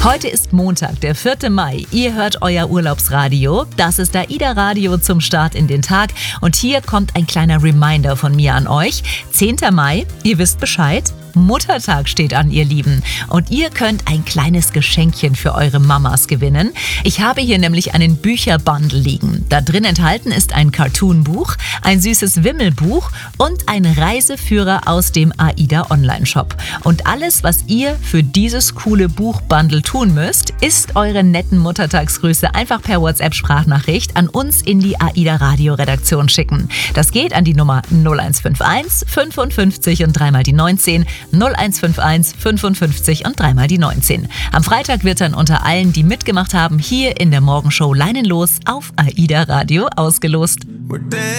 Heute ist Montag, der 4. Mai. Ihr hört euer Urlaubsradio. Das ist AIDA Radio zum Start in den Tag. Und hier kommt ein kleiner Reminder von mir an euch. 10. Mai, ihr wisst Bescheid. Muttertag steht an, ihr Lieben. Und ihr könnt ein kleines Geschenkchen für eure Mamas gewinnen. Ich habe hier nämlich einen Bücherbundle liegen. Da drin enthalten ist ein Cartoon-Buch, ein süßes Wimmelbuch und ein Reiseführer aus dem AIDA Online-Shop. Und alles, was ihr für dieses coole Buchbundle tun müsst, ist eure netten Muttertagsgrüße einfach per WhatsApp-Sprachnachricht an uns in die AIDA Radio-Redaktion schicken. Das geht an die Nummer 0151 55 und dreimal die 19, 0151 55 und dreimal die 19. Am Freitag wird dann unter allen, die mitgemacht haben, hier in der Morgenshow Leinenlos auf AIDA Radio ausgelost.